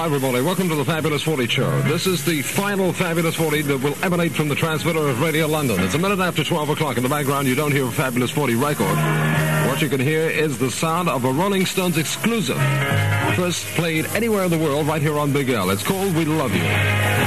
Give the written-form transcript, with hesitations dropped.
Hi, everybody. Welcome to the Fabulous 40 show. This is the final Fabulous 40 that will emanate from the transmitter of Radio London. It's a minute after 12 o'clock. In the background, you don't hear a Fabulous 40 record. What you can hear is the sound of a Rolling Stones exclusive. First played anywhere in the world right here on Big L. It's called We Love You.